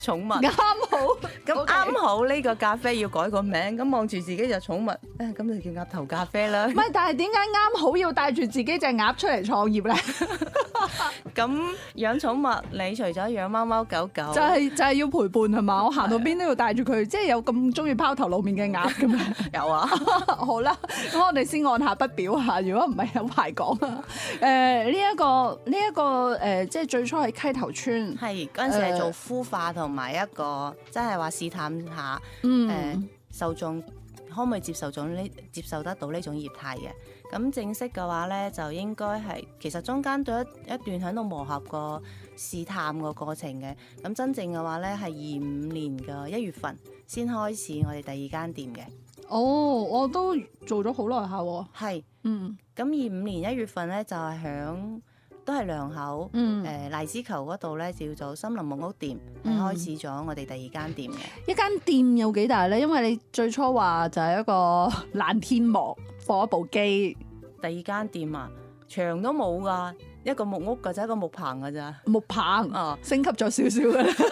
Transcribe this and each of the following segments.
寵物。 啱好咁啱好呢個咖啡要改個名，咁望住自己隻寵物，咁就叫鴨頭咖啡啦。 唔係，但係點解啱好要帶住自己隻鴨出嚟創業咧？ 咁養寵物，你除咗養貓貓狗狗， 就係要陪伴係嘛？我行到邊都要帶住佢，即係有咁中意拋頭露面嘅鴨嘅咩？ 有啊。 好啦，咁我哋先按下不表下，如果唔係有排講啊。呢一個即係最初喺溪頭村， 係嗰陣時係做孵化同埋一個，即係話試探下受眾可唔可以接受得到呢種業態嘅。咁正式嘅話咧，就應該係其實中間都一段喺度磨合過試探個過程嘅。咁真正嘅話咧，係25年嘅1月份先開始我哋第2間店嘅。 哦，我都做咗好耐下喎。 係，咁25年1月份咧就係都係良口，荔枝球嗰度咧叫做森林木屋店，係開始咗我哋第2間店嘅。 一間店有幾大咧？因為你最初話就係一個爛天幕放一部機。 第2間店啊，牆都冇噶，一個木屋噶咋，一個木棚噶咋。 木棚，升級咗少少嘅啦。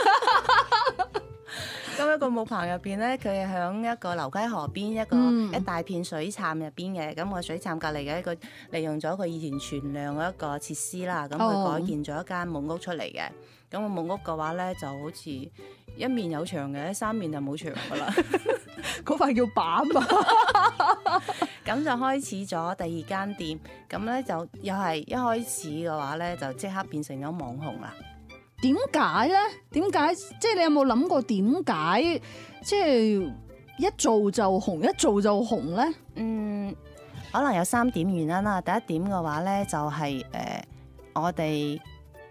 咁一個木棚入邊咧，佢係響一個流溪河邊一大片水杉入邊嘅。咁個水杉隔離嘅一個利用咗佢以前存量嘅一個設施啦，咁佢改建咗一間木屋出嚟嘅。咁個木屋嘅話咧，就好似一面有牆嘅，3面就冇牆噶啦。 嗰塊叫板啊！ 咁就開始咗第2間店，咁咧就又係一開始嘅話咧，就即刻變成咗網紅啦。 點解咧？點解？即係你有冇諗過點解？即係一做就紅，一做就紅咧？ 可能有3點原因啦。第一點嘅話咧，就係我哋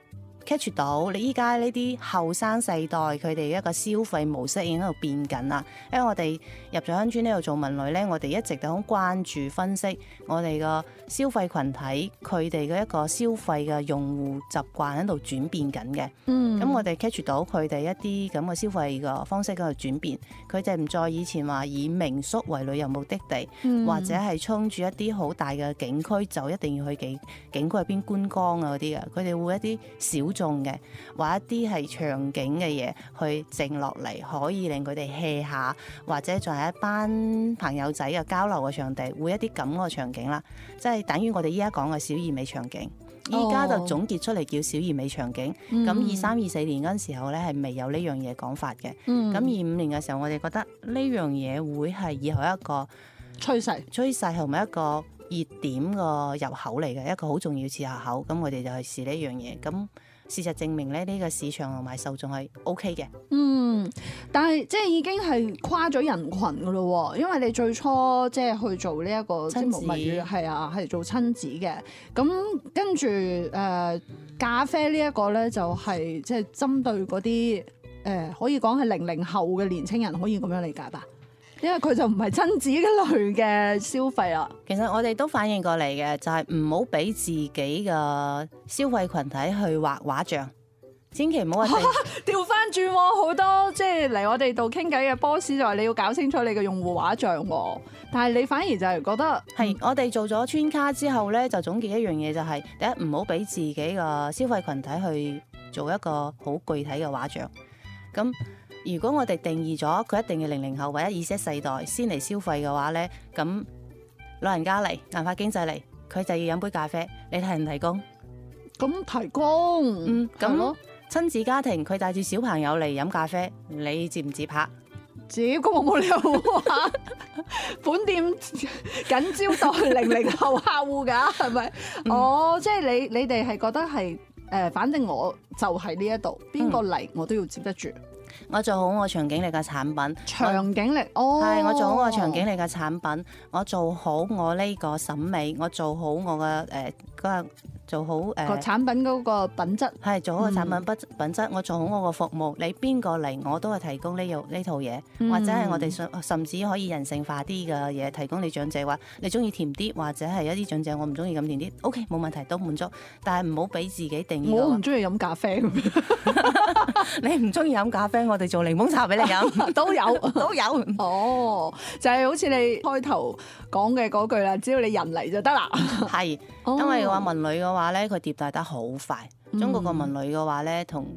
catch 到你依家呢啲後生世代佢哋一個消費模式已經喺度變緊啦。因為我哋入咗鄉村呢度做文旅咧，我哋一直都好關注分析我哋個消費群體佢哋嘅一個消費嘅用戶習慣喺度轉變緊嘅。咁我哋 catch 到佢哋一啲咁嘅消費嘅方式喺度轉變，佢哋唔再以前話以民宿為旅遊目的地，或者係衝住一啲好大嘅景區就一定要去景區入邊觀光啊嗰啲嘅，佢哋會一啲小眾嘅，或一啲係場景嘅嘢去靜落嚟，可以令佢哋 hea 下，或者仲係一班朋友仔嘅交流嘅場地，會一啲咁嘅場景啦，即係等於我哋依家講嘅小而美場景。依家就總結出嚟叫小而美場景。咁23、24年嗰陣時候咧，係未有呢樣嘢講法嘅。咁25年嘅時候，我哋覺得呢樣嘢會係以後一個趨勢同埋一個熱點個入口嚟嘅，一個好重要次入口。咁我哋就係試呢樣嘢。咁事實證明咧，呢個市場同埋受眾係 OK 嘅。 但係即係已經係跨咗人群噶咯喎，因為你最初即係去做呢一個即係木物語係啊，係做親子嘅。咁跟住咖啡呢一個咧，就係即係針對嗰啲可以講係00後嘅年青人，可以咁樣理解吧？因為佢就唔係親子嘅類嘅消費啦。 其實我哋都反映過嚟嘅，就係唔好俾自己嘅消費群體去畫畫像。千祈唔好話調翻轉喎，好多即係嚟我哋度傾偈嘅 boss 就話你要搞清楚你嘅用戶畫像喎，但係你反而就係覺得係我哋做咗村卡之後咧，就總結一樣嘢就係第一，唔好俾自己嘅消費群體去做一個好具體嘅畫像。咁如果我哋定義咗佢一定要00後或者Z世代先嚟消費嘅話咧，咁老人家嚟銀髮經濟嚟，佢就要飲杯咖啡，你提唔提供？ 咁提供咁咯。親子家庭佢帶住小朋友嚟飲咖啡，你接唔接客？ 接，咁我冇理由話本店緊招待00後客戶㗎，係咪？即係你哋係覺得係反正我就係呢一度，邊個嚟我都要接得住。 我做好我長頸力嘅產品， 長頸力係我做好我長頸力嘅產品，我做好我呢個審美，我做好我嘅做好個產品嗰個品質， 係做好個產品品質，我做好我個服務，你邊個嚟我都係提供呢套嘢，或者係我哋甚至可以人性化啲嘅嘢，提供你長者話你中意甜啲，或者係一啲長者我唔中意咁甜啲，OK 冇問題都滿足，但係唔好俾自己定義。 我唔中意飲咖啡咁樣， 你唔中意飲咖啡，我哋做檸檬茶俾你飲都有。就係好似你開頭講嘅嗰句啦，只要你人嚟就得啦。 係，因為話文旅嘅話咧，佢迭代得好快。中國個文旅嘅話咧，同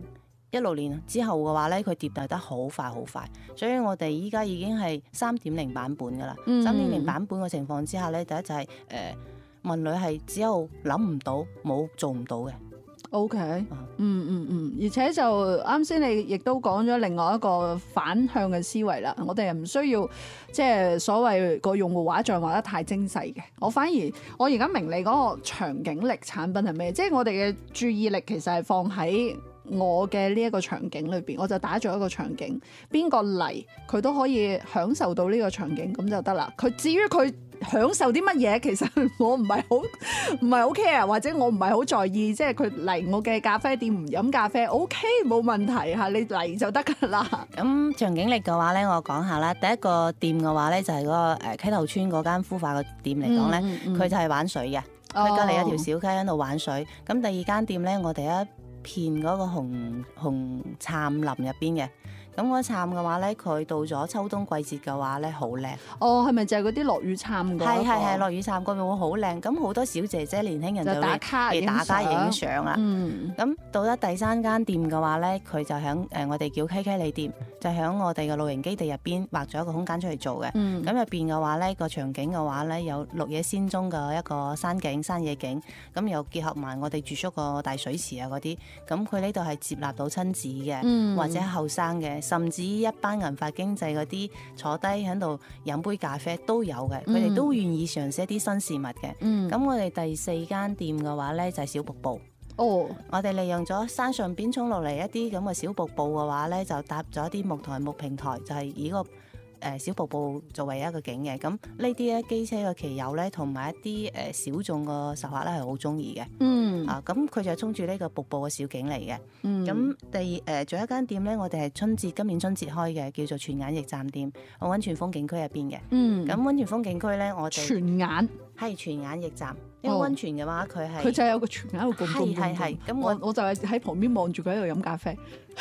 16年之後嘅話咧，佢迭代得好快好快，所以我哋依家已經係3.0版本噶啦。3.0版本嘅情況之下咧，第一就係文旅係只有諗唔到，冇做唔到嘅。 OK，而且就啱先你亦都講咗另外一個反向嘅思維啦，我哋又唔需要即係所謂個用戶畫像畫得太精細嘅，我而家明你嗰個場景力產品係咩？即係我哋嘅注意力其實係放喺我嘅呢一個場景裏邊，我就打咗一個場景，邊個嚟佢都可以享受到呢個場景咁就得啦。至於佢享受啲乜嘢，其實我唔係好 care， 或者我唔係好在意，即係佢嚟我嘅咖啡店唔飲咖啡 OK 冇問題嚇，你嚟就得㗎啦。 咁場景力嘅話咧，我講下啦。第一個店嘅話咧，就係嗰個溪頭村嗰間孵化嘅店嚟講咧，佢就係玩水嘅，佢隔離有條小溪喺度玩水。咁第二間店咧，我哋一片嗰個紅杉林入邊嘅。咁嗰杉嘅話咧，佢到咗秋冬季節嘅話咧，好靚。 哦，係咪就係嗰啲落雨杉嗰？ 係落雨杉嗰邊會好靚。咁好多小姐姐、年輕人就打卡影相啦。咁到咗第三間店嘅話咧，佢就響我哋叫溪里店，就響我哋嘅露營基地入邊劃咗一個空間出嚟做嘅。咁入邊嘅話咧，個場景嘅話咧，有綠野仙蹤嘅一個山野景，咁又結合埋我哋住宿個大水池啊嗰啲。咁佢呢度係接納到親子嘅，或者後生嘅。甚至一班銀髮經濟嗰啲坐低喺度飲杯咖啡都有嘅，佢哋都願意嘗試一啲新事物嘅。咁我哋第4間店嘅話咧就係小瀑布。我哋利用咗山上邊衝落嚟一啲咁嘅小瀑布嘅話咧，就搭咗一啲木台木平台，就係以個小瀑布作為一個景嘅。咁呢啲咧機車嘅騎友咧，同埋一啲小眾個遊客咧係好中意嘅。咁佢就衝住呢個瀑布嘅小景嚟嘅。咁仲有一間店咧，我哋係今年春節開嘅，叫做泉眼驛站店，溫泉風景區入邊嘅。咁溫泉風景區咧，我哋泉眼驛站，因為溫泉嘅話，佢就有個泉眼喺度係。咁我就係喺旁邊望住佢喺度飲咖啡。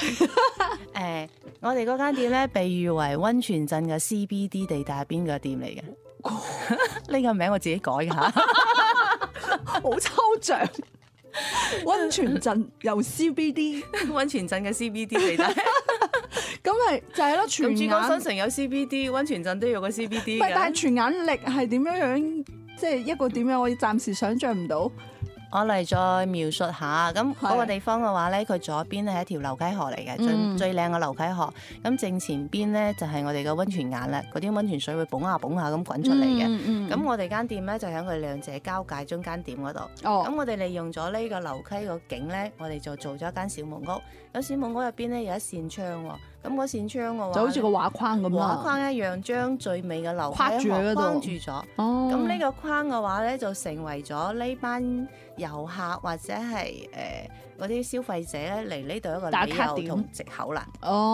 我哋嗰間店咧，被譽為溫泉鎮嘅 CBD 地帶邊個店嚟嘅？呢個名我自己改嘅嚇， 好抽象。溫泉鎮由 CBD， 溫泉鎮嘅 CBD 地帶， 咁係就係咯。泉眼珠江新城有 CBD， 溫泉鎮都有個 CBD 嘅。 但係泉眼力係點樣？即係一個點樣？我暫時想像唔到。 我嚟再描述下，咁嗰個地方嘅話咧，佢左邊咧係一條流溪河嚟嘅，最靚嘅流溪河。咁正前邊咧就係我哋嘅溫泉眼啦，嗰啲溫泉水會蹦下蹦下咁滾出嚟嘅。咁我哋間店咧就喺佢兩者交界中間點嗰度。咁我哋利用咗呢個流溪個景咧，我哋就做咗一間小木屋。咁小木屋入邊咧有一扇窗喎，咁嗰扇窗嘅話就好似個畫框咁啦， 畫框一樣將最美嘅流框住咗。咁呢個框嘅話咧就成為咗呢班遊客或者係嗰啲消費者咧嚟呢度一個旅遊同藉口啦。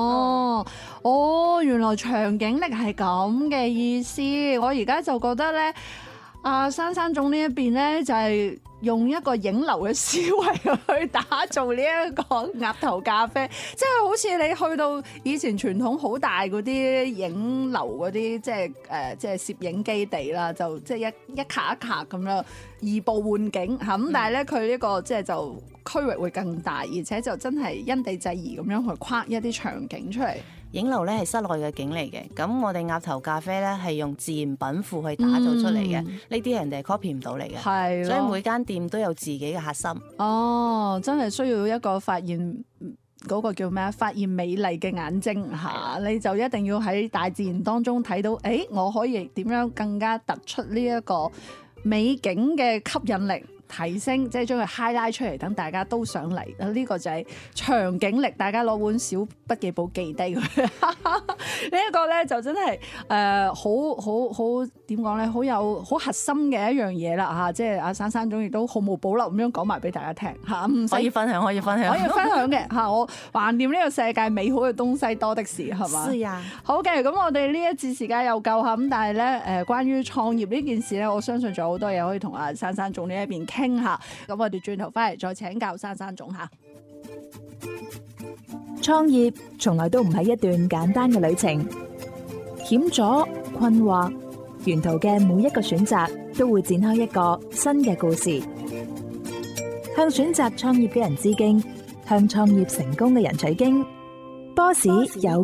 原來場景力係咁嘅意思。我而家就覺得咧，山總呢一邊咧就係用一個影樓嘅思維去打造呢一個鴨頭咖啡，即係好似你去到以前傳統好大嗰啲影樓嗰啲，即係攝影基地啦，就即係一卡一卡咁樣移步換景嚇。咁但係咧佢呢個即係就區域會更大，而且就真係因地制宜咁樣去框一啲場景出嚟。 影樓咧係室內嘅景嚟嘅，咁我哋鴨頭咖啡咧係用自然品庫去打造出嚟嘅，呢啲人哋係 copy 唔到嚟嘅，所以每間店都有自己嘅核心。 真係需要一個發現嗰個叫咩？發現美麗嘅眼睛嚇，你就一定要喺大自然當中睇到，我可以點樣更加突出呢一個美景嘅吸引力。提升即係將佢 highlight 出嚟，等大家都想嚟。呢個就係場景力，大家攞本小筆記簿記低佢。呢一個咧就真係好點講咧，好核心嘅一樣嘢啦嚇。即係阿山總亦都毫無保留咁樣講埋俾大家聽嚇。 可以分享嘅嚇。我橫掂呢個世界美好嘅東西多的是，係嘛？ 是啊。 好嘅，咁我哋呢一節時間又夠嚇。咁但係咧關於創業呢件事咧，我相信仲有好多嘢可以同阿山總呢一邊傾下，咁我哋轉頭翻嚟再請教山總下。 創業從來都唔係一段簡單嘅旅程，險阻、困惑，沿途嘅每一個選擇都會展開一個新嘅故事。向選擇創業嘅人致敬， 向創業成功嘅人取經。波士有